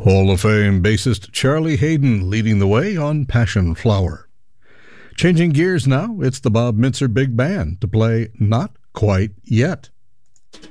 Hall of Fame bassist Charlie Haden leading the way on Passion Flower. Changing gears now, it's the Bob Mintzer Big Band to play Not Quite Yet.